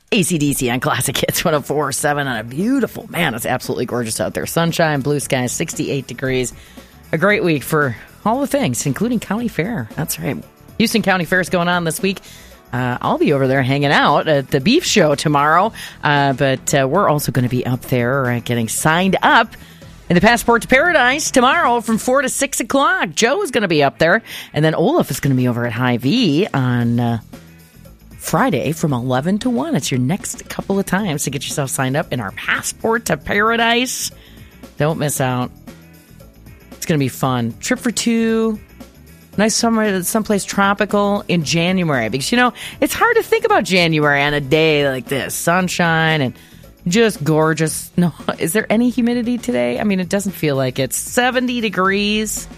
AC/DC on Classic Hits 104.7 on a beautiful, man, it's absolutely gorgeous out there. Sunshine, blue skies, 68 degrees. A great week for all the things, including County Fair. That's right. Houston County Fair is going on this week. I'll be over there hanging out at the beef show tomorrow, but we're also going to be up there getting signed up in the Passport to Paradise tomorrow from 4 to 6 o'clock. Joe is going to be up there, and then Olaf is going to be over at Hy-Vee on Friday from 11 to 1. It's your next couple of times to get yourself signed up in our Passport to Paradise. Don't miss out. It's going to be fun. Trip for two. Nice summer, someplace tropical in January. Because, it's hard to think about January on a day like this. Sunshine and just gorgeous. No, is there any humidity today? I mean, it doesn't feel like it's 70 degrees.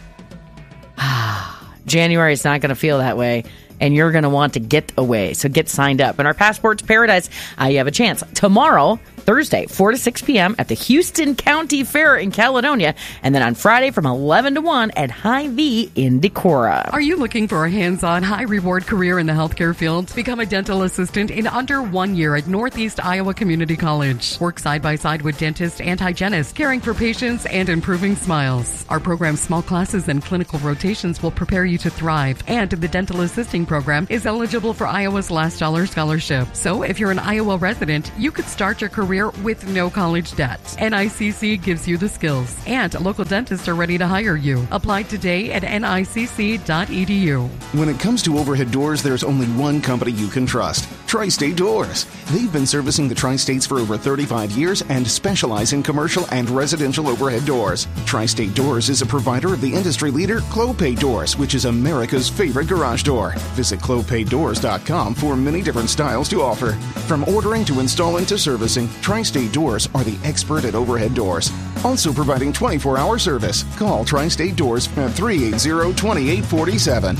January is not going to feel that way. And you're going to want to get away. So get signed up. In our Passport to Paradise, you have a chance. Tomorrow, Thursday, 4 to 6 p.m. at the Houston County Fair in Caledonia. And then on Friday from 11 to 1 at Hy-Vee in Decorah. Are you looking for a hands-on, high-reward career in the healthcare field? Become a dental assistant in under 1 year at Northeast Iowa Community College. Work side by side with dentists and hygienists, caring for patients and improving smiles. Our program's small classes and clinical rotations will prepare you to thrive. And the dental assisting program is eligible for Iowa's Last Dollar Scholarship. So if you're an Iowa resident, you could start your career with no college debt. NICC gives you the skills, and local dentists are ready to hire you. Apply today at nicc.edu. When it comes to overhead doors, there's only one company you can trust, Tri-State Doors. They've been servicing the Tri-States for over 35 years and specialize in commercial and residential overhead doors. Tri-State Doors is a provider of the industry leader Clopay Doors, which is America's favorite garage door. Visit clopaydoors.com for many different styles to offer. From ordering to installing to servicing, Tri-State Doors are the expert at overhead doors. Also providing 24-hour service. Call Tri-State Doors at 380-2847.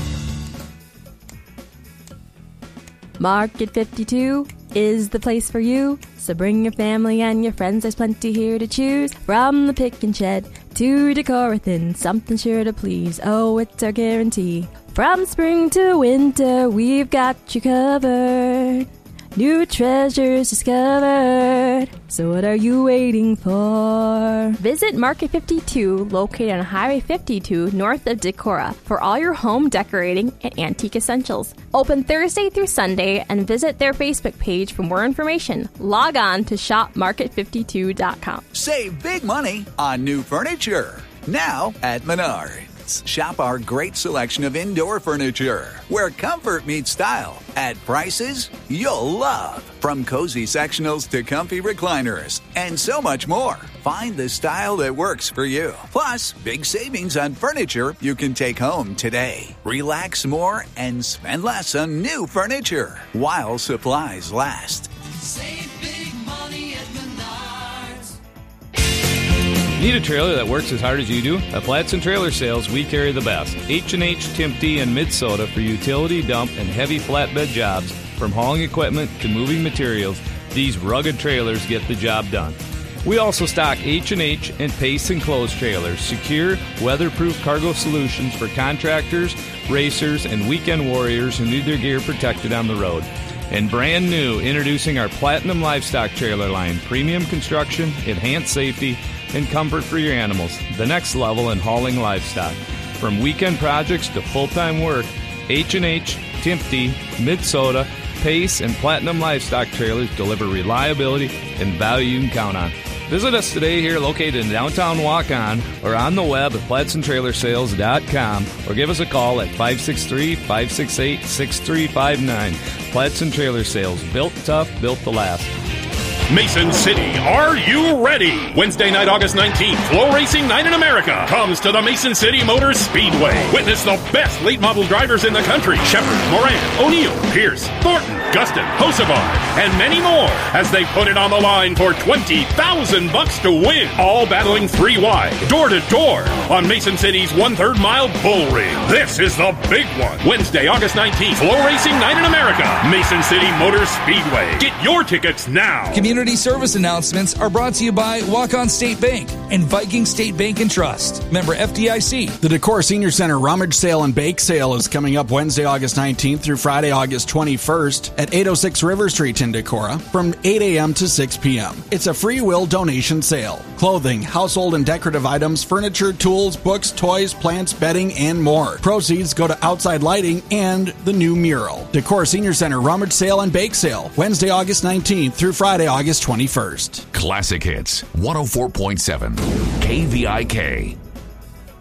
Market 52 is the place for you. So bring your family and your friends, there's plenty here to choose. From the pick and shed to Decorathon, something sure to please. Oh, it's our guarantee. From spring to winter, we've got you covered. New treasures discovered. So what are you waiting for? Visit Market 52, located on Highway 52, north of Decorah, for all your home decorating and antique essentials. Open Thursday through Sunday, and visit their Facebook page for more information. Log on to shopmarket52.com. Save big money on new furniture now at Menards. Shop our great selection of indoor furniture, where comfort meets style, at prices you'll love. From cozy sectionals to comfy recliners, and so much more. Find the style that works for you. Plus, big savings on furniture you can take home today. Relax more and spend less on new furniture while supplies last. Save big money at Menards. Need a trailer that works as hard as you do? At Platson Trailer Sales, we carry the best. H&H, Timpty, and Mid-Soda for utility, dump, and heavy flatbed jobs. From hauling equipment to moving materials, these rugged trailers get the job done. We also stock H&H and Pace enclosed trailers, secure, weatherproof cargo solutions for contractors, racers, and weekend warriors who need their gear protected on the road. And brand new, introducing our Platinum Livestock Trailer line. Premium construction, enhanced safety, and comfort for your animals. The next level in hauling livestock. From weekend projects to full-time work, H&H, Timpty, Mid-Soda, Pace, and Platinum Livestock Trailers deliver reliability and value you can count on. Visit us today here located in downtown Waukon or on the web at PlatsonTrailerSales.com or give us a call at 563-568-6359. Platson Trailer Sales. Built tough, built to last. Mason City, are you ready? Wednesday night, August 19th, Flow Racing Night in America comes to the Mason City Motor Speedway. Witness the best late model drivers in the country. Shepard, Moran, O'Neill, Pierce, Thornton, Gustin, Hocevar, and many more as they put it on the line for $20,000 to win. All battling 3 wide, door to door on Mason City's 1/3 mile bull ring. This is the big one. Wednesday, August 19th, Flow Racing Night in America, Mason City Motor Speedway. Get your tickets now. Community community service announcements are brought to you by Walk-On State Bank and Viking State Bank and Trust. Member FDIC. The Decor Senior Center Rummage Sale and Bake Sale is coming up Wednesday, August 19th through Friday, August 21st at 806 River Street in Decorah from 8 a.m. to 6 p.m. It's a free will donation sale. Clothing, household and decorative items, furniture, tools, books, toys, plants, bedding, and more. Proceeds go to outside lighting and the new mural. Decor Senior Center Rummage Sale and Bake Sale, Wednesday, August 19th through Friday, August 21st. Classic Hits 104.7 KVIK.